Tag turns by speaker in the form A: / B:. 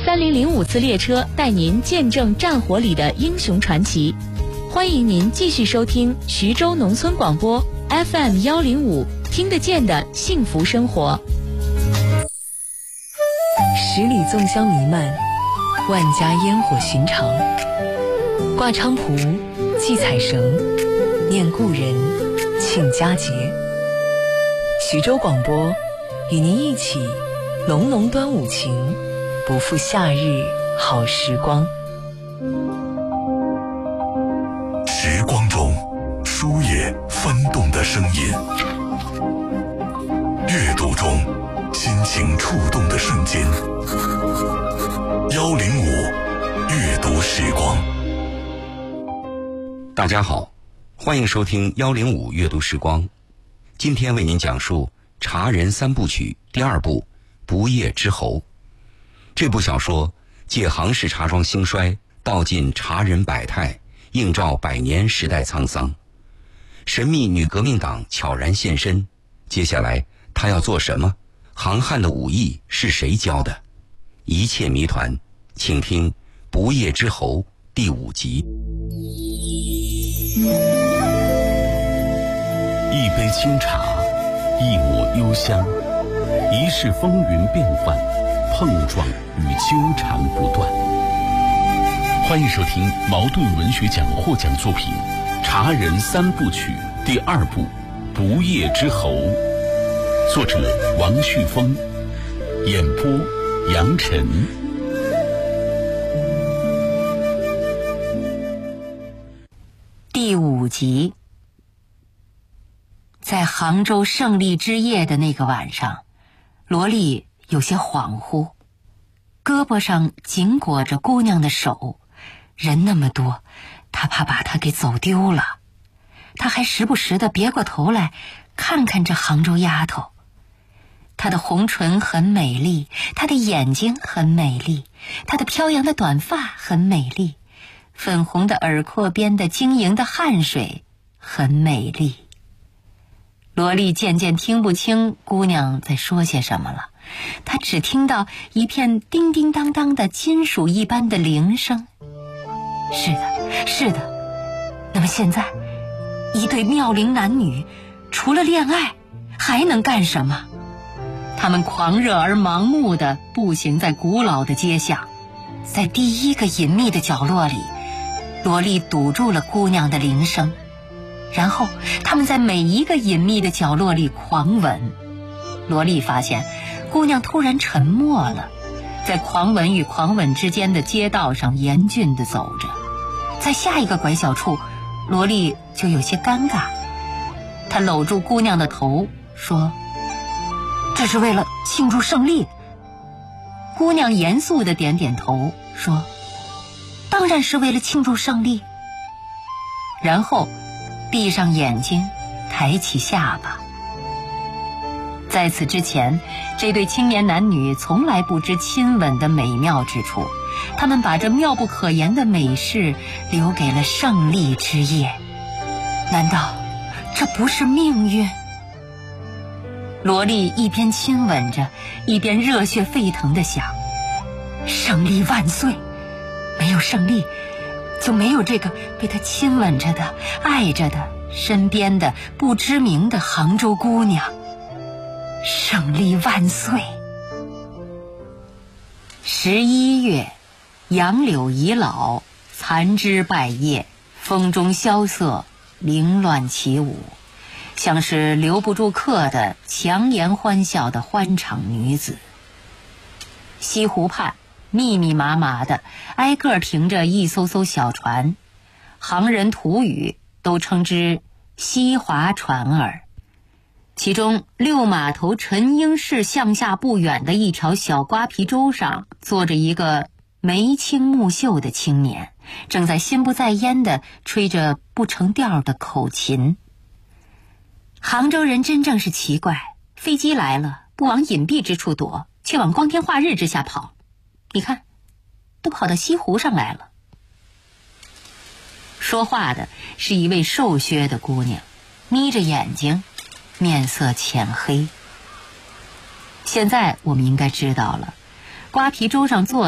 A: 3005次列车带您见证战火里的英雄传奇。欢迎您继续收听徐州农村广播 FM105，听得见的幸福生活。
B: 十里粽香弥漫，万家烟火寻常。挂菖蒲，系彩绳，念故人，庆佳节。徐州广播与您一起浓浓端午情，不负夏日好时光。
C: 时光中书页翻动的声音，阅读中心情触动的瞬间。105阅读时光。
D: 大家好，欢迎收听105阅读时光。今天为您讲述茶人三部曲第2部不夜之侯。这部小说借杭式茶庄兴衰，道尽茶人百态，映照百年时代沧桑。神秘女革命党悄然现身，接下来她要做什么？杭汉的武艺是谁教的？一切谜团，请听《不夜之侯》第5集。
E: 一杯清茶，一抹幽香，一世风云变幻，碰撞与纠缠不断。欢迎收听茅盾文学奖获奖作品《茶人三部曲》第2部《不夜之侯》，作者王旭峰，演播杨晨。
F: 第5集。在杭州胜利之夜的那个晚上，罗莉有些恍惚，胳膊上紧裹着姑娘的手，人那么多，她怕把她给走丢了。她还时不时地别过头来看看这杭州丫头。她的红唇很美丽，她的眼睛很美丽，她的飘扬的短发很美丽，粉红的耳廓边的晶莹的汗水很美丽。罗莉渐渐听不清姑娘在说些什么了，她只听到一片叮叮当当的金属一般的铃声。是的，是的。那么现在，一对妙龄男女，除了恋爱，还能干什么？他们狂热而盲目地步行在古老的街巷，在第一个隐秘的角落里，罗莉堵住了姑娘的铃声。然后他们在每一个隐秘的角落里狂吻。罗莉发现姑娘突然沉默了，在狂吻与狂吻之间的街道上严峻地走着。在下一个拐角处，罗莉就有些尴尬。她搂住姑娘的头说，这是为了庆祝胜利。姑娘严肃地点点头说，当然是为了庆祝胜利。然后闭上眼睛，抬起下巴。在此之前，这对青年男女从来不知亲吻的美妙之处，他们把这妙不可言的美事留给了胜利之夜。难道这不是命运？罗莉一边亲吻着，一边热血沸腾地想，胜利万岁！没有胜利，就没有这个被他亲吻着的、爱着的、身边的不知名的杭州姑娘。胜利万岁！11月，杨柳已老，残枝败叶，风中萧瑟，凌乱起舞，像是留不住客的强颜欢笑的欢场女子。西湖畔密密麻麻的挨个停着一艘艘小船，杭人土语都称之西华船儿。其中六码头陈英市向下不远的一条小瓜皮洲上，坐着一个眉清目秀的青年，正在心不在焉地吹着不成调的口琴。杭州人真正是奇怪，飞机来了不往隐蔽之处躲，却往光天化日之下跑。你看，都跑到西湖上来了。说话的是一位瘦削的姑娘，眯着眼睛，面色浅黑。现在我们应该知道了，瓜皮洲上坐